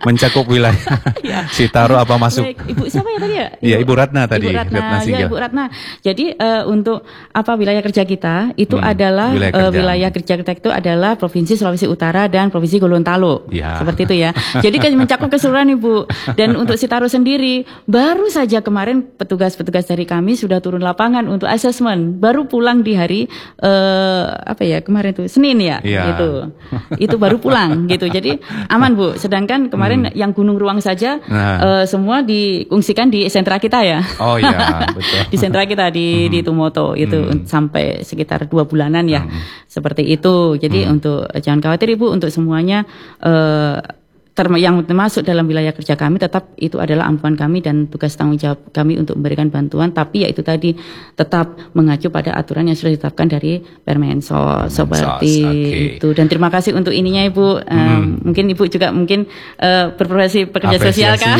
mencakup wilayah Citaro apa masuk? Baik, Ibu siapa ya tadi ya? Iya, Ibu Ratna tadi. Ibu Ratna, Singgil. ya Ibu Ratna. Jadi untuk wilayah kerja kita itu adalah wilayah kerja kita itu adalah Provinsi Sulawesi Utara dan Provinsi Gorontalo. Ya. Seperti itu ya. Jadi kan mencakup keseluruhan Ibu. Dan untuk Citaro sendiri baru saja kemarin petugas-petugas dari kami sudah turun lapangan untuk asesmen. Baru pulang di hari kemarin itu Senin ya. Gitu. Itu baru pulang gitu. Jadi aman Bu. Sedangkan kemarin yang Gunung Ruang saja semua diungsikan di sentra kita ya. Oh iya, betul. Di sentra kita di Tumoto itu sampai sekitar 2 bulanan ya. Seperti itu. Jadi untuk jangan khawatir Ibu, untuk semuanya yang termasuk dalam wilayah kerja kami tetap itu adalah ampuan kami dan tugas tanggung jawab kami untuk memberikan bantuan, tapi ya itu tadi tetap mengacu pada aturan yang sudah ditetapkan dari Permensos seperti itu. Dan terima kasih untuk ininya Ibu. Mungkin Ibu juga berprofesi pekerja sosial kan?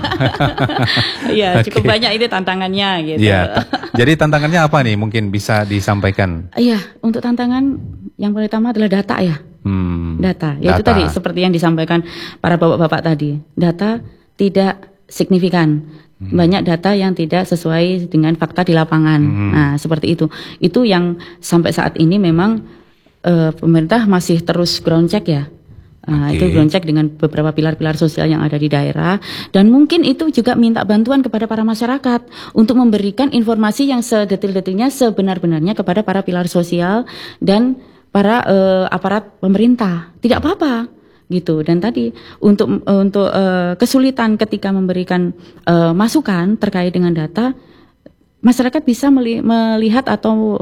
Ya, cukup banyak itu tantangannya gitu. Ya. Jadi tantangannya apa nih? Mungkin bisa disampaikan. Iya, untuk tantangan yang pertama adalah data ya. Data, yaitu tadi seperti yang disampaikan para bapak-bapak tadi, data tidak signifikan, banyak data yang tidak sesuai dengan fakta di lapangan. Nah seperti itu yang sampai saat ini memang pemerintah masih terus ground check ya. Itu ground check dengan beberapa pilar-pilar sosial yang ada di daerah, dan mungkin itu juga minta bantuan kepada para masyarakat untuk memberikan informasi yang sedetil-detilnya sebenar-benarnya kepada para pilar sosial dan para aparat pemerintah. Tidak apa-apa gitu. Dan tadi untuk kesulitan ketika memberikan masukan terkait dengan data, masyarakat bisa melihat atau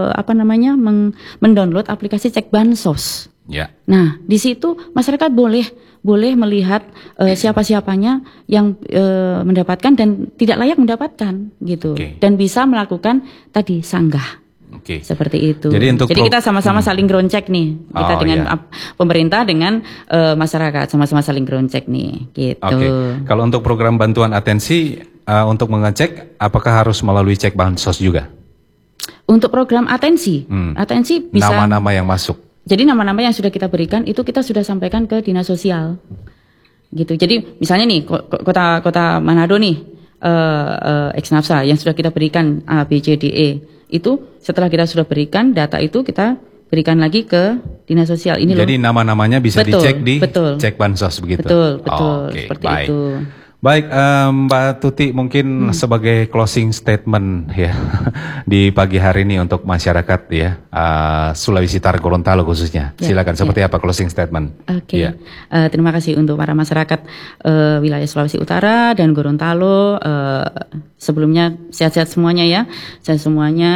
mendownload aplikasi Cek Bansos. Ya. Nah, di situ masyarakat boleh melihat siapa-siapanya yang mendapatkan dan tidak layak mendapatkan gitu. Dan bisa melakukan tadi sanggah. Seperti itu. Jadi kita sama-sama saling ground check nih. Kita dengan pemerintah dengan masyarakat sama-sama saling ground check nih gitu. Kalau untuk program bantuan atensi untuk mengecek, apakah harus melalui Cek Bansos juga? Untuk program atensi bisa nama-nama yang masuk. Jadi nama-nama yang sudah kita berikan itu kita sudah sampaikan ke dinas sosial. Gitu. Jadi misalnya nih kota Manado nih ex-nafsa yang sudah kita berikan A, B, C, D, E. Itu setelah kita sudah berikan data itu kita berikan lagi ke dinas sosial. Jadi nama-namanya bisa dicek di Cek Bansos begitu. Betul. Seperti itu. Baik, Mbak Tuti mungkin sebagai closing statement ya di pagi hari ini untuk masyarakat ya Sulawesi Utara Gorontalo khususnya. Silakan. Seperti apa closing statement? Terima kasih untuk para masyarakat wilayah Sulawesi Utara dan Gorontalo. Sebelumnya sehat-sehat semuanya ya. Sehat semuanya.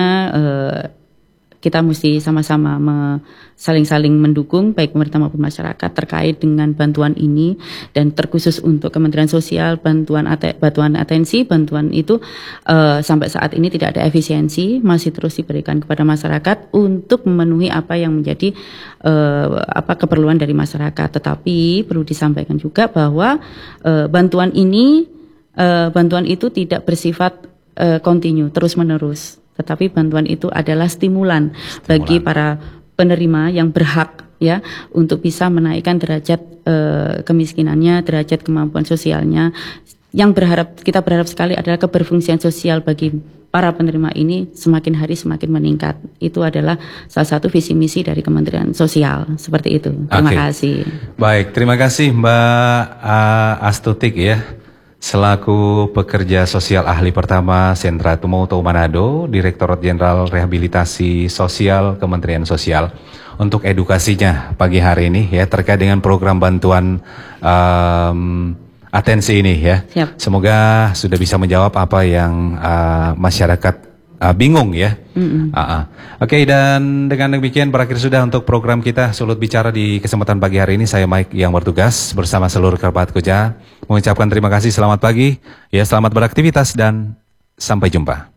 Kita mesti sama-sama saling-saling mendukung baik pemerintah maupun masyarakat terkait dengan bantuan ini, dan terkhusus untuk Kementerian Sosial bantuan atensi, bantuan itu sampai saat ini tidak ada efisiensi, masih terus diberikan kepada masyarakat untuk memenuhi apa yang menjadi keperluan dari masyarakat. Tetapi perlu disampaikan juga bahwa bantuan itu tidak bersifat kontinu, terus-menerus. Tetapi bantuan itu adalah stimulan bagi para penerima yang berhak ya untuk bisa menaikkan derajat kemiskinannya, derajat kemampuan sosialnya. Kita berharap sekali adalah keberfungsian sosial bagi para penerima ini semakin hari semakin meningkat. Itu adalah salah satu visi misi dari Kementerian Sosial. Seperti itu. Terima kasih. Baik, terima kasih Mbak Astutik ya, selaku pekerja sosial ahli pertama Sentra Tumoto Manado, Direktorat Jenderal Rehabilitasi Sosial Kementerian Sosial, untuk edukasinya pagi hari ini ya terkait dengan program bantuan atensi ini ya. Siap. Semoga sudah bisa menjawab apa yang masyarakat bingung ya. Oke, dan dengan demikian berakhir sudah untuk program kita Sulut Bicara di kesempatan pagi hari ini. Saya Mike yang bertugas bersama seluruh kerabat kerja mengucapkan terima kasih, selamat pagi, ya selamat beraktivitas dan sampai jumpa.